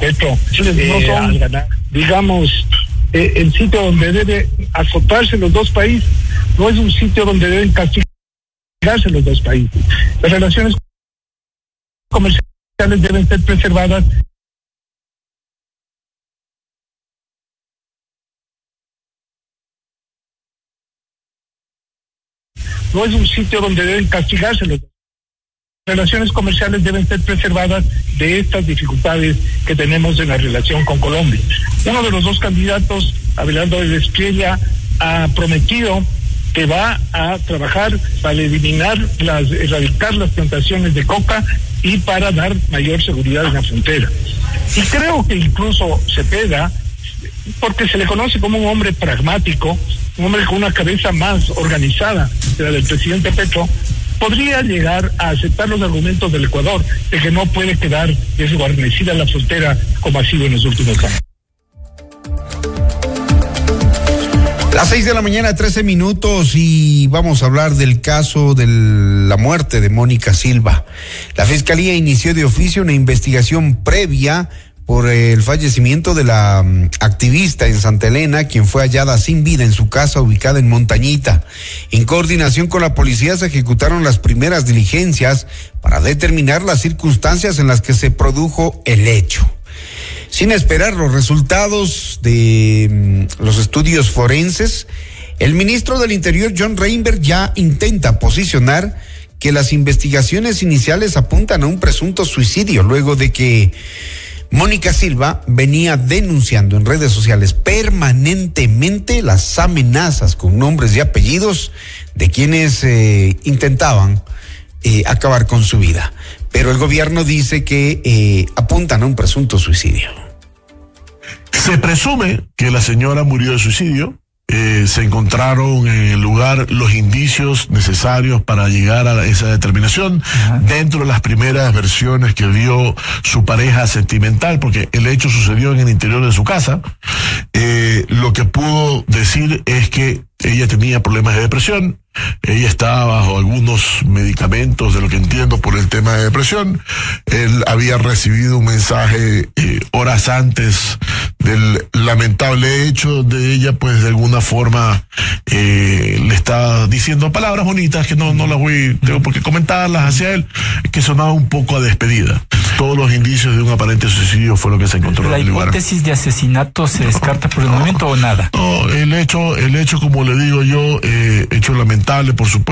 Petro no son, digamos, el sitio donde debe azotarse los dos países, no es un sitio donde deben castigarse los dos países. Las relaciones comerciales deben ser preservadas. No es un sitio donde deben castigarse los relaciones comerciales deben ser preservadas de estas dificultades que tenemos en la relación con Colombia. Uno de los dos candidatos, Abelardo de Espriella, ha prometido que va a trabajar para erradicar las plantaciones de coca y para dar mayor seguridad en la frontera. Y creo que incluso Cepeda, porque se le conoce como un hombre pragmático, un hombre con una cabeza más organizada que la del presidente Petro, podría llegar a aceptar los argumentos del Ecuador de que no puede quedar desguarnecida la frontera como ha sido en los últimos años. Las 6 de la mañana, 13 minutos, y vamos a hablar del caso de la muerte de Mónica Silva. La Fiscalía inició de oficio una investigación previa por el fallecimiento de la activista en Santa Elena, quien fue hallada sin vida en su casa ubicada en Montañita. En coordinación con la policía se ejecutaron las primeras diligencias para determinar las circunstancias en las que se produjo el hecho. Sin esperar los resultados de los estudios forenses, el ministro del Interior, John Reinberg, ya intenta posicionar que las investigaciones iniciales apuntan a un presunto suicidio, luego de que Mónica Silva venía denunciando en redes sociales permanentemente las amenazas con nombres y apellidos de quienes intentaban acabar con su vida. Pero el gobierno dice que apuntan a un presunto suicidio. Se presume que la señora murió de suicidio. Se encontraron en el lugar los indicios necesarios para llegar a esa determinación. Dentro de las primeras versiones que dio su pareja sentimental, porque el hecho sucedió en el interior de su casa, lo que pudo decir es que ella tenía problemas de depresión. Ella estaba bajo algunos medicamentos, de lo que entiendo, por el tema de depresión. Él había recibido un mensaje horas antes del lamentable hecho de ella, pues de alguna forma le estaba diciendo palabras bonitas que no las tengo por qué comentarlas hacia él, que sonaba un poco a despedida. Todos los indicios de un aparente suicidio fue lo que se encontró en el lugar. ¿La hipótesis de asesinato se descarta por el momento o nada? No, el hecho, como le digo yo, hecho lamentable, por supuesto.